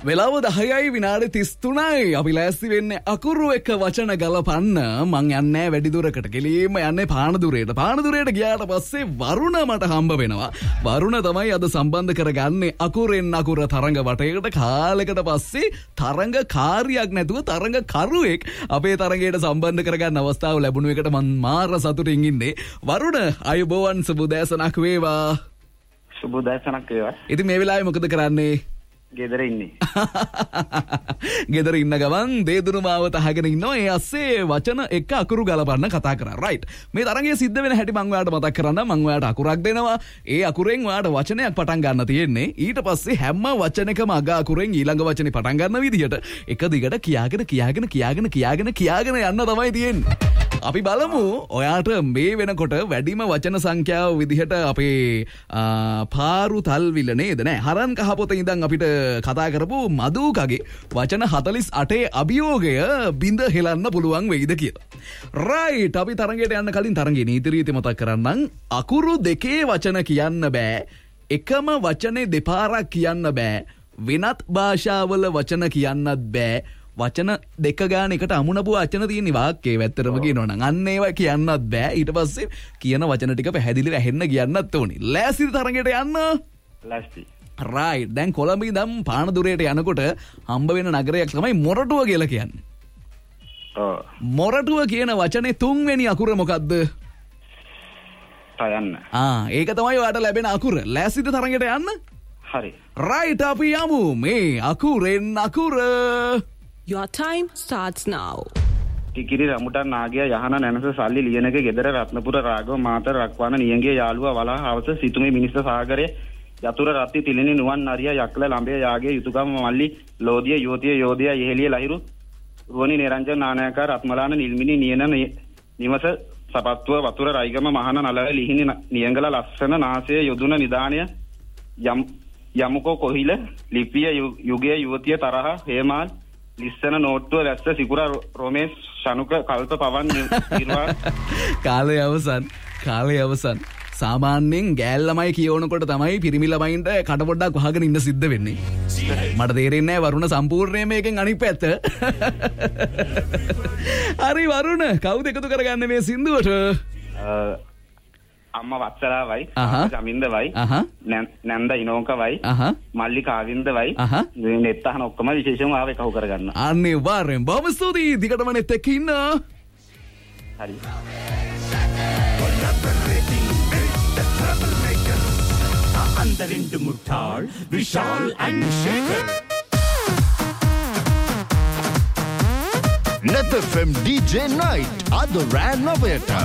වෙලාව 10යි විනාඩි 33යි. අපි ලෑස්ති වෙන්නේ අකුරු එක වචන ගලපන්න. මං යන්නේ වැඩි දුරකට. කෙලින්ම යන්නේ පානදුරේට. පානදුරේට ගියාට පස්සේ වරුණ මට හම්බ වෙනවා. වරුණ තමයි අද සම්බන්ධ කරගන්නේ අකුරෙන් අකුර තරඟ වටේකට. කාලයකට පස්සේ තරඟ කාර්යයක් නැතුව තරඟ කරුවෙක් අපේ තරඟයට සම්බන්ධ කරගන්න අවස්ථාව ලැබුණු එකට මං මාර සතුටින් ඉන්නේ. වරුණ අයබෝවන් සුබ දැසනක් වේවා. සුබ දැසනක් වේවා. ඉතින් මේ වෙලාවේ මොකද කරන්නේ? ගෙදර ඉන්නේ. ගෙදර ඉන්න ගමන් දේදුණු මාවත අහගෙන ඉන්නවා. ඒ අස්සේ වචන එක අකුරු ගලපන්න කතා කරා. රයිට්. මේ තරඟයේ සිද්ධ වෙන හැටි මම ඔයාලට මතක් කරන්න. මම ඔයාලට අකුරක් දෙනවා. ඒ අකුරෙන් ඔයාලට වචනයක් පටන් ගන්න තියෙන්නේ. ඊට පස්සේ හැම වචනයකම අග අකුරෙන් ඊළඟ වචනේ පටන් ගන්න විදිහට එක දිගට කියාගෙන යන්න තමයි තියෙන්නේ. අපි බලමු ඔයාට මේ වෙනකොට වැඩිම වචන සංඛ්‍යාව විදිහට අපේ පාරු තල්විල නේද නෑ හරන් කහපොත ඉඳන් අපිට කතා කරපු මදුකගේ වචන 48 අභියෝගය බිඳ හෙලන්න පුළුවන් වෙයිද කියලා. රයිට්. අපි තරඟයට යන්න කලින් තරඟේ නීති රීති මතක් කරන්නම්. අකුරු දෙකේ වචන කියන්න බෑ. එකම වචනේ දෙපාරක් කියන්න බෑ. වෙනත් භාෂාවල වචන කියන්නත් බෑ. වචන දෙක ගාන එකට අමුණපු වචන තියෙන වාක්‍යයේ වැත්තරම කියනවා නම් අන්න ඒවා කියන්නත් බෑ. ඊට පස්සේ කියන වචන ටික පැහැදිලිව ඇහෙන්න කියන්නත් ඕනේ. ලෑස්තිද තරඟයට යන්න? ලෑස්ති. රයිට්. දැන් කොළඹ ඉඳන් පානදුරේට යනකොට හම්බ වෙන නගරයක් තමයි මොරටුව කියලා කියන්නේ. ඔව්. මොරටුව කියන වචනේ තුන්වෙනි අකුර මොකද්ද? තයන්න. ඒක තමයි ඔයාලට ලැබෙන අකුර. ලෑස්තිද තරඟයට යන්න? හරි. රයිට්. අපි යමු මේ අකුරෙන් අකුර. Your time starts now. කිකිරි රමුටන් නාගයා යහන නැනස සල්ලි ලියනක ගෙදර රත්නපුර රාගව මාතර රක්වාන නියංගේ යාළුවා වලා හවස සිතුමේ මිනිස්ස සාගරයේ යතුර රත්ති තිලිනි නුවන් නරියා යක්ල ළඹේ යාගේ යුතුයකම මල්ලි ලෝදිය යෝතිය යෝධයා යෙහෙලිය ලහිරු රුවනි නිරංජන නානායක රත්මලාන නිල්මිනි නියන නිවස සපත්තුව වතුර රයිගම මහන නලව ලිහිනි නියංගල ලස්සන නාසය යොදුන නිදානය යමුකෝ කොහිල ලිපිය යුගයේ යුවතිය තරහ හේමාල් ලිස්සන නෝට්ටුව වැස්ස සිකුර රොමේස් ශනුක කල්ප පවන් නිර්වාණ. කාලය අවසන්. සාමාන්‍යයෙන් ගෑල් ළමයි කියවනකොට තමයි පිරිමි ළමයින්ට කඩ පොඩ්ඩක් වහගෙන ඉන්න සිද්ධ වෙන්නේ. මට තේරෙන්නේ නැහැ වරුණ සම්පූර්ණයෙන් මේකෙන් අනිත් පැත්ත. හරි වරුණ කවුද එකතු කරගන්නේ මේ සින්දුවට? අම්මා වත්සලාවයි ජමින්දවයි නැන්ද ඉනෝකවයි මල්ලි කාවින්දවයි නෙත් අහන ඔක්කොම විශේෂයෙන්ම ආවේ කහුව කරගන්න. අනිවාර්යෙන්. බොහොම ස්තුතියි. දිගටම නෙත් එක්ක ඉන්න. හරි. अंदरिंड मुठाल विशाल and Shekhar Net FM DJ Night Adorana Beta